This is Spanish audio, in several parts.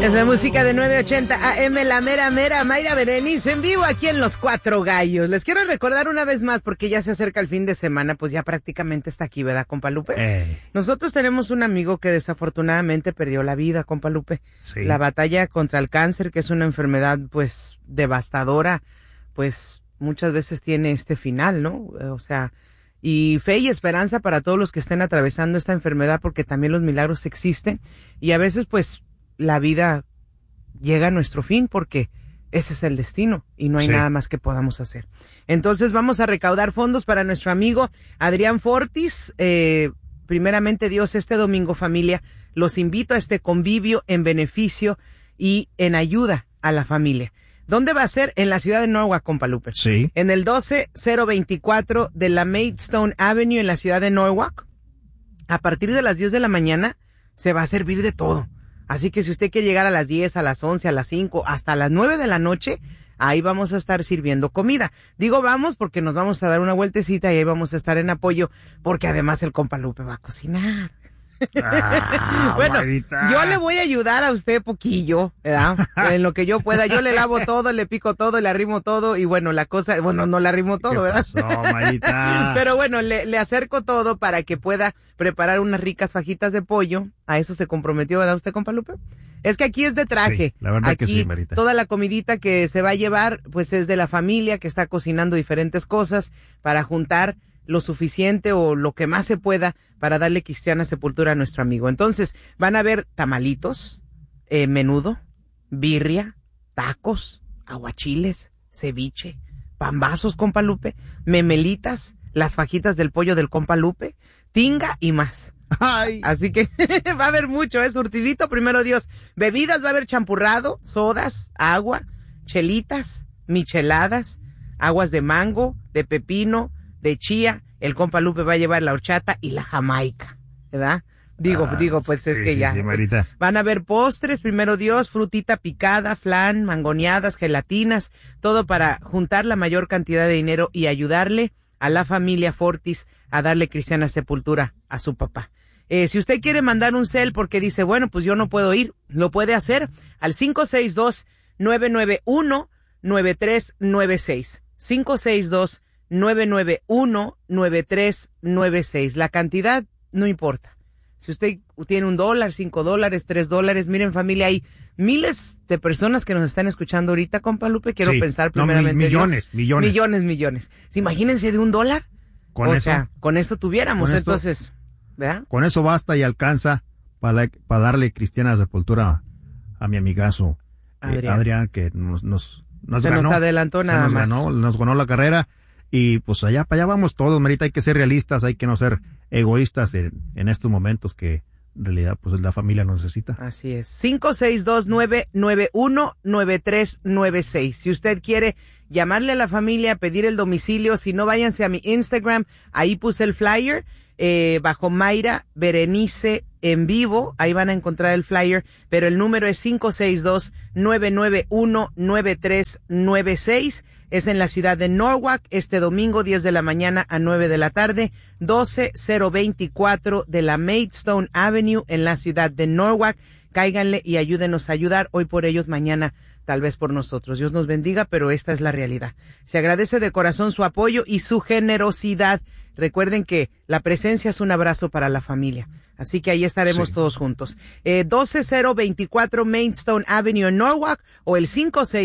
Es la música de 980 AM, la mera mera, Mayra Berenice en vivo aquí en Los Cuatro Gallos. Les quiero recordar una vez más, porque ya se acerca el fin de semana, pues ya prácticamente está aquí, ¿verdad, compa Lupe? Nosotros tenemos un amigo que desafortunadamente perdió la vida, compa Lupe. Sí. La batalla contra el cáncer, que es una enfermedad, pues, devastadora, pues, muchas veces tiene este final, ¿no? O sea, y fe y esperanza para todos los que estén atravesando esta enfermedad, porque también los milagros existen y a veces, pues, la vida llega a nuestro fin porque ese es el destino y no hay nada más que podamos hacer. Entonces vamos a recaudar fondos para nuestro amigo Adrián Fortis. Primeramente Dios, este domingo, familia, los invito a este convivio en beneficio y en ayuda a la familia. ¿Dónde va a ser? En la ciudad de Norwalk, compa Lupe. Sí. En el 12024 de la Maidstone Avenue en la ciudad de Norwalk. A partir de las 10 de la mañana se va a servir de todo. Así que si usted quiere llegar a las 10, a las 11, a las 5, hasta las 9 de la noche, ahí vamos a estar sirviendo comida. Digo vamos porque nos vamos a dar una vueltecita y ahí vamos a estar en apoyo, porque además el compa Lupe va a cocinar. Bueno, Marita, yo le voy a ayudar a usted poquillo, ¿verdad? En lo que yo pueda. Yo le lavo todo, le pico todo, le arrimo todo y bueno, la cosa, bueno, no le arrimo todo, ¿verdad? ¿Qué pasó, Marita? Pero bueno, le acerco todo para que pueda preparar unas ricas fajitas de pollo. A eso se comprometió, ¿verdad usted, compa Lupe? Es que aquí es de traje. Sí, la verdad aquí, que sí, Marita. Toda la comidita que se va a llevar, pues es de la familia que está cocinando diferentes cosas para juntar lo suficiente o lo que más se pueda para darle cristiana sepultura a nuestro amigo. Entonces, van a ver tamalitos, menudo, birria, tacos, aguachiles, ceviche, pambazos, compa Lupe, memelitas, las fajitas del pollo del compa Lupe, tinga y más. Ay. Así que va a haber mucho, surtidito, primero Dios. Bebidas, va a haber champurrado, sodas, agua, chelitas, micheladas, aguas de mango, de pepino, de chía. El compa Lupe va a llevar la horchata y la jamaica, ¿verdad? Digo, pues sí, es que sí, ya. sí, Marita. Van a haber postres, primero Dios, frutita picada, flan, mangoneadas, gelatinas, todo para juntar la mayor cantidad de dinero y ayudarle a la familia Fortis a darle cristiana sepultura a su papá. Si usted quiere mandar un cel porque dice, bueno, pues yo no puedo ir, lo puede hacer al 562-991-9396. 562-991-9396. La cantidad no importa. Si usted tiene $1, $5, $3, miren familia, hay miles de personas que nos están escuchando ahorita, compa Lupe. Quiero pensar primeramente. Millones. ¿Se imagínense de $1? Con eso tuviéramos, entonces, ¿verdad? Con eso basta y alcanza para darle cristiana sepultura a mi amigazo Adrián, que nos ganó. Nos adelantó nada más. Nos ganó la carrera. Y pues para allá vamos todos, Marita. Hay que ser realistas, hay que no ser egoístas en estos momentos que en realidad pues la familia lo necesita. Así es. 562-991-9396. Si usted quiere llamarle a la familia, pedir el domicilio, si no, váyanse a mi Instagram, ahí puse el flyer, bajo Mayra Berenice en vivo, ahí van a encontrar el flyer, pero el número es 562-991-9396. Es en la ciudad de Norwalk, este domingo, 10 de la mañana a 9 de la tarde, 12024 de la Maidstone Avenue en la ciudad de Norwalk. Cáiganle y ayúdenos a ayudar, hoy por ellos, mañana tal vez por nosotros. Dios nos bendiga, pero esta es la realidad. Se agradece de corazón su apoyo y su generosidad. Recuerden que la presencia es un abrazo para la familia. Así que ahí estaremos todos juntos. 12024 Maidstone Avenue en Norwalk o el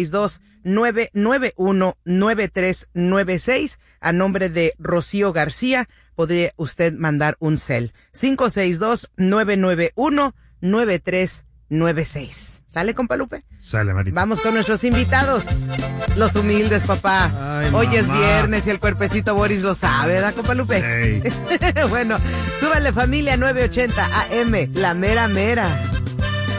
562-991-9396. A nombre de Rocío García, podría usted mandar un cel. 562-991-9396. ¿Sale, compa Lupe? Sale, Marita. Vamos con nuestros invitados, los humildes, papá. Ay, hoy es mamá. viernes y el cuerpecito Boris lo sabe, ¿verdad, compa Lupe? Hey. Bueno, súbanle familia 980 AM, la mera mera.